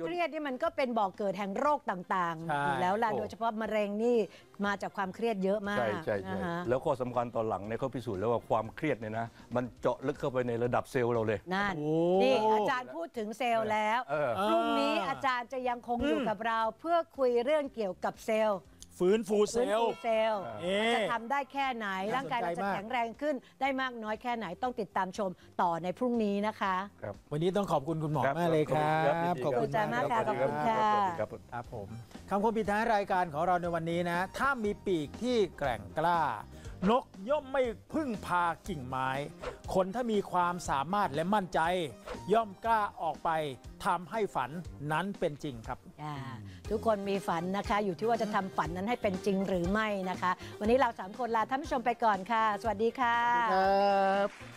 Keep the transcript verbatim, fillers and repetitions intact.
เครียดนี่มันก็เป็นบ่อกเกิดแห่งโรคต่างๆอยู่แล้วล่ะโดยเฉพาะมะเร็งนี่มาจากความเครียดเยอะมากใช่ใช่ใช่แล้วข้อสำคัญตอนหลังเนี่ยเขาพิสูจน์แล้วว่าความเครียดเนี่ยนะมันเจาะลึกเข้าไปในระดับเซลล์เราเลยนั่นนี่อาจารย์พูดถึงเซลล์แล้วพรุ่งนี้อาจารย์จะยังคงอยู่กับเราเพื่อคุยเรื่องเกี่ยวกับเซลล์ฟื้นฟูเซลล์จะทำได้แค่ไหนร่างกายเราจะแข็งแรงขึ้นได้มากน้อยแค่ไหนต้องติดตามชมต่อในพรุ่งนี้นะคะวันนี้ต้องขอบคุณคุณหมอมากเลยครับขอบคุณมากค่ะขอบคุณค่ะครับผมคำคมปิดท้ายรายการของเราในวันนี้นะถ้ามีปีกที่แกร่งกล้านกย่อมไม่พึ่งพากิ่งไม้คนถ้ามีความสามารถและมั่นใจย่อมกล้าออกไปทำให้ฝันนั้นเป็นจริงครับทุกคนมีฝันนะคะอยู่ที่ว่าจะทำฝันนั้นให้เป็นจริงหรือไม่นะคะวันนี้เราสามคนลาท่านผู้ชมไปก่อนค่ะสวัสดีค่ะ